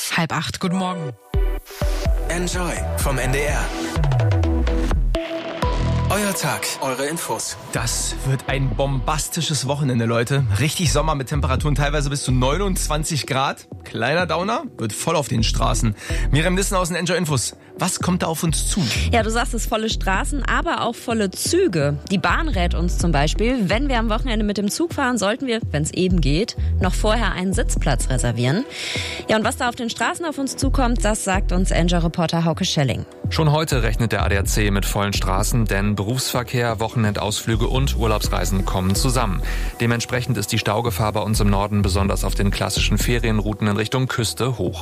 7:30, guten Morgen. Enjoy vom NDR. Euer Tag, eure Infos. Das wird ein bombastisches Wochenende, Leute. Richtig Sommer mit Temperaturen teilweise bis zu 29 Grad. Kleiner Downer, wird voll auf den Straßen. Miriam Nissen aus den Enjoy Infos. Was kommt da auf uns zu? Ja, du sagst es, volle Straßen, aber auch volle Züge. Die Bahn rät uns zum Beispiel, wenn wir am Wochenende mit dem Zug fahren, sollten wir, wenn es eben geht, noch vorher einen Sitzplatz reservieren. Ja, und was da auf den Straßen auf uns zukommt, das sagt uns Enjoy-Reporter Hauke Schelling. Schon heute rechnet der ADAC mit vollen Straßen, denn Berufsverkehr, Wochenendausflüge und Urlaubsreisen kommen zusammen. Dementsprechend ist die Staugefahr bei uns im Norden besonders auf den klassischen Ferienrouten in Richtung Küste hoch.